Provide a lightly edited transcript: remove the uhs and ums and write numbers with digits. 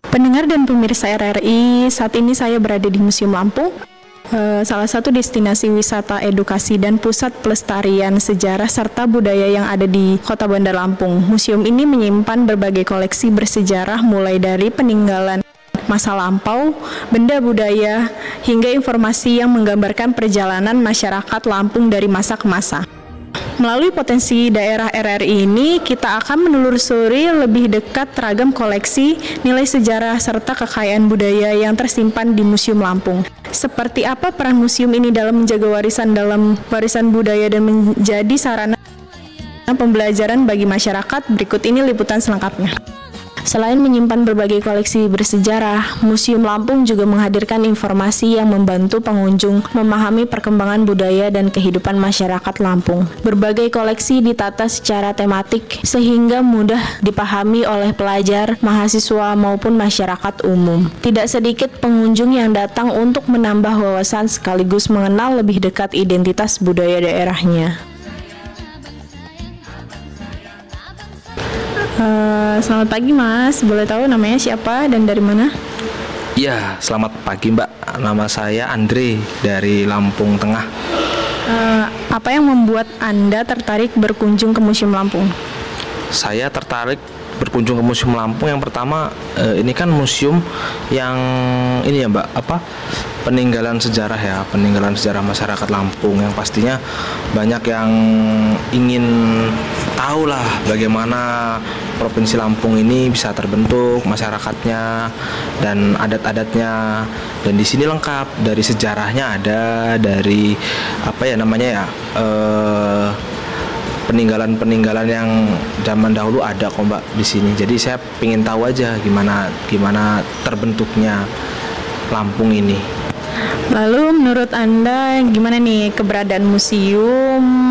Pendengar dan pemirsa RRI, saat ini saya berada di Museum Lampung, salah satu destinasi wisata edukasi dan pusat pelestarian sejarah serta budaya yang ada di Kota Bandar Lampung. Museum ini menyimpan berbagai koleksi bersejarah mulai dari peninggalan masa lampau, benda budaya, hingga informasi yang menggambarkan perjalanan masyarakat Lampung dari masa ke masa. Melalui potensi daerah RRI ini, kita akan menelusuri lebih dekat ragam koleksi, nilai sejarah, serta kekayaan budaya yang tersimpan di Museum Lampung. Seperti apa peran museum ini dalam menjaga warisan budaya dan menjadi sarana pembelajaran bagi masyarakat? Berikut ini liputan selengkapnya. Selain menyimpan berbagai koleksi bersejarah, Museum Lampung juga menghadirkan informasi yang membantu pengunjung memahami perkembangan budaya dan kehidupan masyarakat Lampung. Berbagai koleksi ditata secara tematik sehingga mudah dipahami oleh pelajar, mahasiswa maupun masyarakat umum. Tidak sedikit pengunjung yang datang untuk menambah wawasan sekaligus mengenal lebih dekat identitas budaya daerahnya. Selamat pagi Mas, boleh tahu namanya siapa dan dari mana? Ya, selamat pagi Mbak. Nama saya Andre dari Lampung Tengah. Apa yang membuat Anda tertarik berkunjung ke Museum Lampung? Saya tertarik berkunjung ke Museum Lampung. Yang pertama, ini kan museum yang ini ya Mbak, peninggalan sejarah masyarakat Lampung yang pastinya banyak yang ingin tahu lah bagaimana Provinsi Lampung ini bisa terbentuk, masyarakatnya dan adat-adatnya. Dan di sini lengkap, dari sejarahnya ada, dari peninggalan-peninggalan yang zaman dahulu ada kok Mbak di sini. Jadi saya ingin tahu aja gimana terbentuknya Lampung ini. Lalu menurut Anda gimana nih keberadaan museum